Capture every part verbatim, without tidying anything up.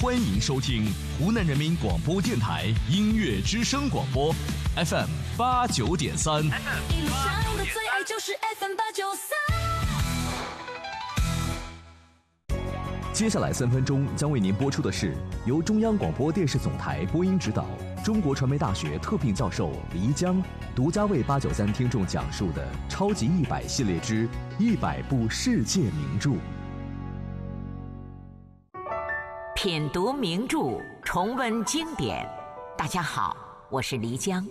欢迎收听湖南人民广播电台音乐之声广播 F M 八九点三。 一路上的最爱就是 F M 八九三。 接下来三分钟将为您播出的是由中央广播电视总台播音指导、中国传媒大学特聘教授黎江独家为八九三听众讲述的《超级一百》系列之一百部世界名著。 品读名著，重温经典。大家好，我是黎江。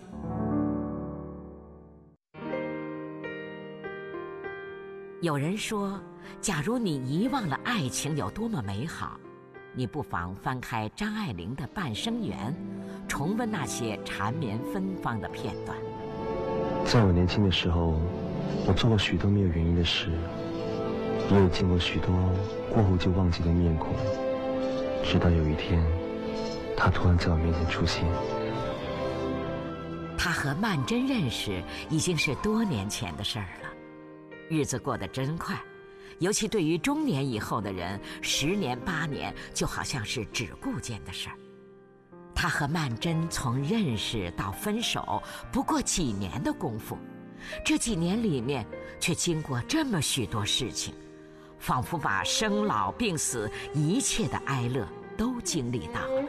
有人说，假如你遗忘了爱情有多么美好，你不妨翻开张爱玲的《半生缘》，重温那些缠绵芬芳的片段。 在我年轻的时候，我做过许多没有原因的事，也有见过许多过后就忘记的面孔。直到有一天，他突然在我面前出现。 他和曼桢认识已经是多年前的事儿了，日子过得真快，尤其对于中年以后的人，十年八年就好像是只顾间的事儿。他和曼桢从认识到分手不过几年的功夫，这几年里面却经过这么许多事情，仿佛把生老病死一切的哀乐都经历到了。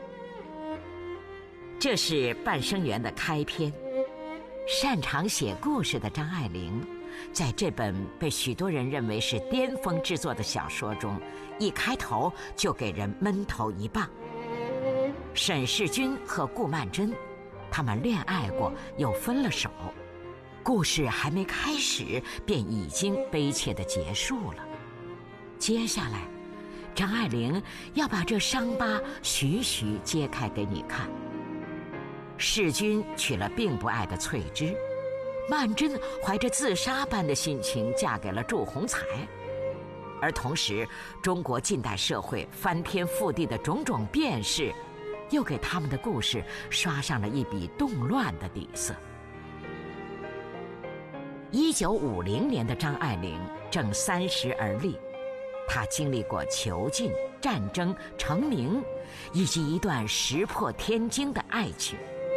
这是《半生缘》的开篇。擅长写故事的张爱玲，在这本被许多人认为是巅峰之作的小说中，一开头就给人闷头一棒。沈世钧和顾曼桢，他们恋爱过又分了手，故事还没开始便已经悲切地结束了。接下来，张爱玲要把这伤疤徐徐揭开给你看。世钧娶了并不爱的翠芝，曼桢怀着自杀般的心情嫁给了祝鸿才，而同时，中国近代社会翻天覆地的种种变事，又给他们的故事刷上了一笔动乱的底色。一九五零年的张爱玲正三十而立，她经历过囚禁、战争、成名，以及一段石破天惊的爱情。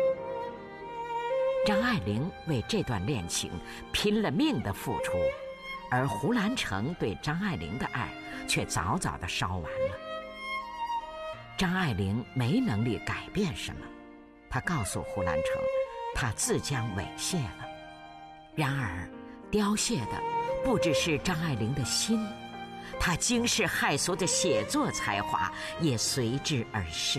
张爱玲为这段恋情拼了命的付出，而胡兰成对张爱玲的爱却早早地烧完了。张爱玲没能力改变什么，她告诉胡兰成，她自将猥亵了。然而，凋谢的不只是张爱玲的心，她惊世骇俗的写作才华也随之而逝。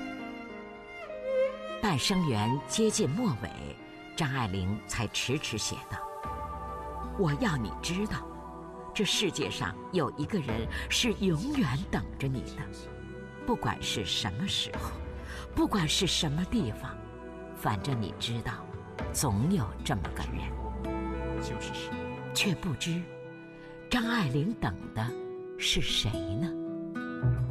半生缘接近末尾，张爱玲才迟迟写道：我要你知道，这世界上有一个人是永远等着你的，不管是什么时候，不管是什么地方，反正你知道，总有这么个人。 就是谁？ 却不知张爱玲等的是谁呢？